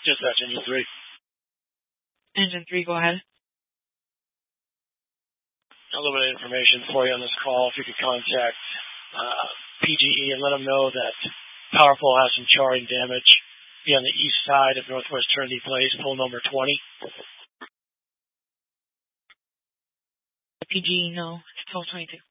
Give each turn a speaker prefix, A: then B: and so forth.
A: Dispatch Engine 3.
B: Engine 3, go ahead.
A: A little bit of information for you on this call. If you could contact PGE and let them know that power pole has some charring damage. Be on the east side of Northwest Trinity Place, pole number 20.
B: PGE, no. It's 1222.